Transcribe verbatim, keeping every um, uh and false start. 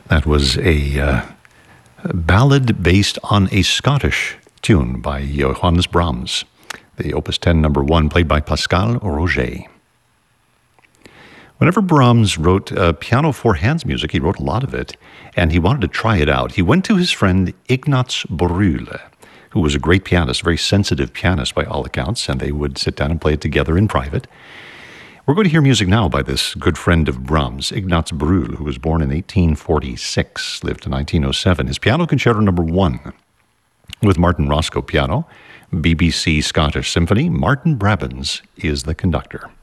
That was a uh, ballad based on a Scottish tune by Johannes Brahms, the Opus ten number one, played by Pascal Roger. Whenever Brahms wrote uh, piano for hands music, he wrote a lot of it, and he wanted to try it out. He went to his friend Ignaz Brühl, who was a great pianist, very sensitive pianist by all accounts, and they would sit down and play it together in private. We're going to hear music now by this good friend of Brahms, Ignaz Brühl, who was born in eighteen forty-six, lived to nineteen oh seven. His Piano Concerto number one, with Martin Roscoe piano, B B C Scottish Symphony. Martin Brabbins is the conductor.